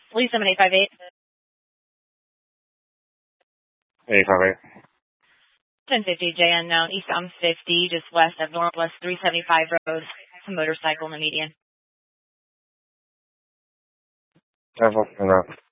Police 7858. 858. 1050 J unknown, east on 50, just west of Northwest 375 Road. It's a motorcycle in the median. 1049.